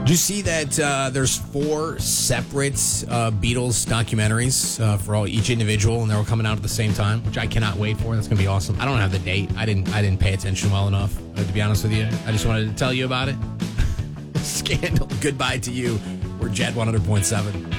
Did you see that there's 4 separate Beatles documentaries for each individual, and they're all coming out at the same time, which I cannot wait for. That's going to be awesome. I don't have the date. I didn't pay attention well enough, to be honest with you. I just wanted to tell you about it. Scandal. Goodbye to you. We're Jet 100.7.